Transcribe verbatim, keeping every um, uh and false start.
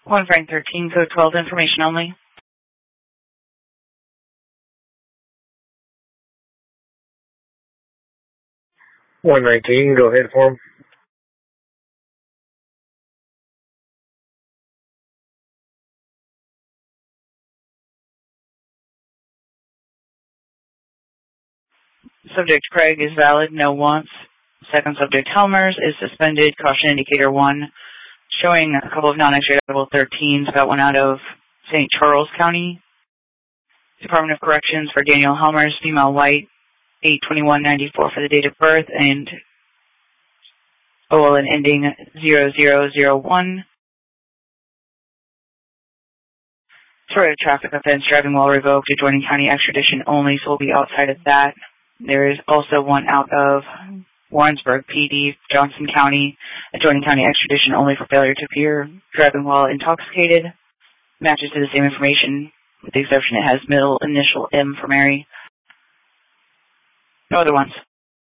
one Frank thirteen, code twelve, information only. one nineteen, go ahead for him. Subject Craig is valid, no wants. Second subject Helmers is suspended, caution indicator one, showing a couple of non-X-ray level thirteens, about one out of Saint Charles County. Department of Corrections for Daniel Helmers, female white, eight twenty-one ninety-four for the date of birth, and O L N ending zero zero zero one. For a traffic offense, driving while revoked, adjoining county extradition only, so we'll be outside of that. There is also one out of Warrensburg P D, Johnson County, adjoining county extradition only for failure to appear driving while intoxicated. Matches to the same information, with the exception it has middle initial M for Mary. No other ones.